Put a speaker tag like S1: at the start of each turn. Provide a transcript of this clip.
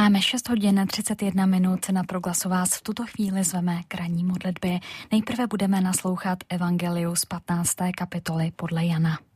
S1: Máme 6 hodin 31 minut, na Proglasu vás v tuto chvíli zveme k ranní modlitbě. Nejprve budeme naslouchat evangeliu z 15. kapitoly podle Jana.